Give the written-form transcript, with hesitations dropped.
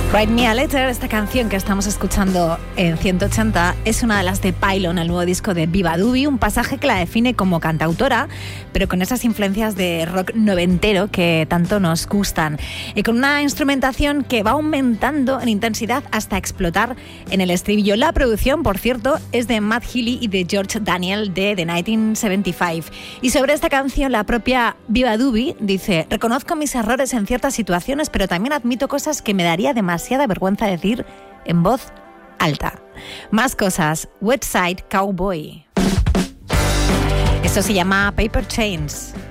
Write Me a Letter, esta canción que estamos escuchando en 180, es una de las de Pylon, el nuevo disco de Viva Dubi, un pasaje que la define como cantautora, pero con esas influencias de rock noventero que tanto nos gustan, y con una instrumentación que va aumentando en intensidad hasta explotar en el estribillo. La producción, por cierto, es de Matt Healy y de George Daniel de The 1975. Y sobre esta canción, la propia Viva Dubi dice: reconozco mis errores en ciertas situaciones, pero también admito cosas que me daría demasiada vergüenza decir en voz alta. Más cosas. West Side Cowboy. Esto se llama Paper Chains.